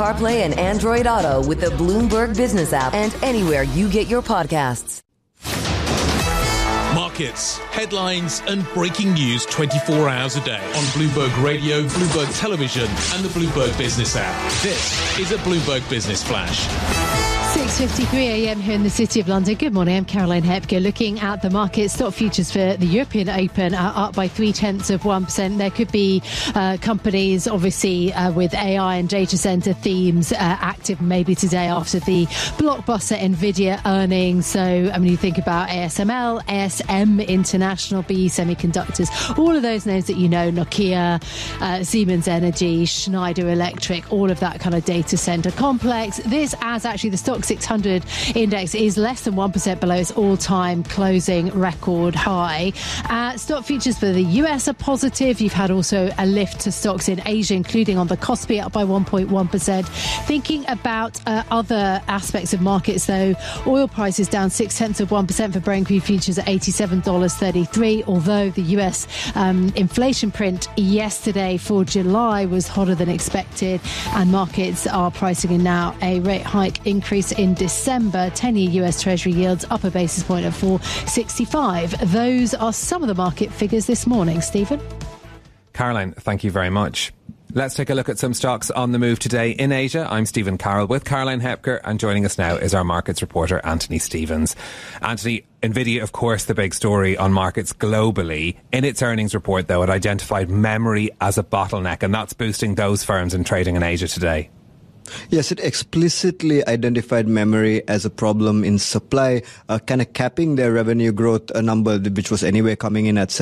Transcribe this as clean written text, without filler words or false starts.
CarPlay and Android Auto with the Bloomberg Business app and anywhere you get your podcasts. Markets, headlines and breaking news 24 hours a day on Bloomberg Radio, Bloomberg Television and the Bloomberg Business app. This is a Bloomberg Business Flash. 6:53 a.m. here in the City of London. Good morning, I'm Caroline Hepker. Looking at the market, stock futures for the European Open are up by 0.3%. There could be companies, obviously, with AI and data center themes active maybe today after the blockbuster Nvidia earnings. So, I mean, you think about ASML, ASM International, BE Semiconductors, all of those names that you know, Nokia, Siemens Energy, Schneider Electric, all of that kind of data center complex. This, as actually the stock 600 index is less than 1% below its all-time closing record high. Stock futures for the US are positive. You've had also a lift to stocks in Asia, including on the Kospi, up by 1.1%. Thinking about other aspects of markets, though, oil prices down 0.6% for Brent crude futures at $87.33, although the US inflation print yesterday for July was hotter than expected, and markets are pricing in now a rate hike increase in December. 10-year US Treasury yields up a basis point at 4.65. Those are some of the market figures this morning. Stephen? Caroline, thank you very much. Let's take a look at some stocks on the move today in Asia. I'm Stephen Carroll with Caroline Hepker, and joining us now is our markets reporter, Anthony Stevens. Anthony, Nvidia, of course, the big story on markets globally. In its earnings report, though, it identified memory as a bottleneck, and that's boosting those firms in trading in Asia today. Yes, it explicitly identified memory as a problem in supply, kind of capping their revenue growth, a number which was anyway coming in at